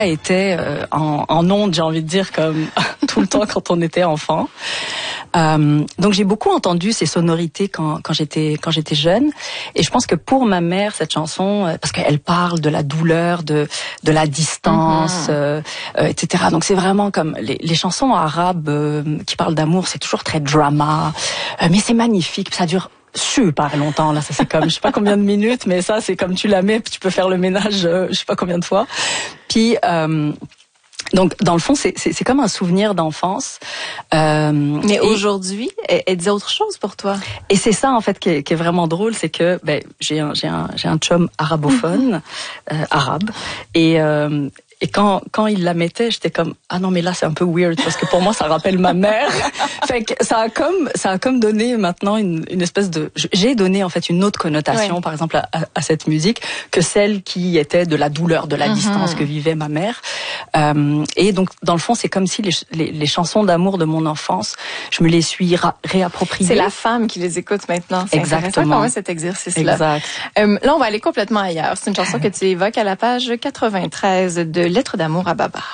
était en ondes, j'ai envie de dire, comme tout le temps quand on était enfant. Donc j'ai beaucoup entendu ces sonorités quand j'étais jeune, et je pense que pour ma mère cette chanson, parce qu'elle parle de la douleur, de la distance, etc. Donc c'est vraiment comme les chansons arabes qui parlent d'amour, c'est toujours très drama, mais c'est magnifique, ça dure super longtemps là, ça c'est comme je sais pas combien de minutes, mais ça c'est comme tu la mets, tu peux faire le ménage je sais pas combien de fois. Puis donc, dans le fond, c'est comme un souvenir d'enfance. Mais aujourd'hui, elle dit autre chose pour toi. Et c'est ça, en fait, qui est vraiment drôle, c'est que j'ai un chum arabophone, arabe, et quand il la mettait, j'étais comme ah non mais là c'est un peu weird parce que pour moi ça rappelle ma mère. Fait que ça a comme donné maintenant une espèce de j'ai donné en fait une autre connotation par exemple à cette musique que celle qui était de la douleur, de la distance que vivait ma mère. Et donc dans le fond c'est comme si les chansons d'amour de mon enfance, je me les suis réappropriées. C'est la femme qui les écoute maintenant. C'est exactement intéressant cet exercice-là. Exact. Là on va aller complètement ailleurs. C'est une chanson que tu évoques à la page 93 de Lettres d'amour à Baba.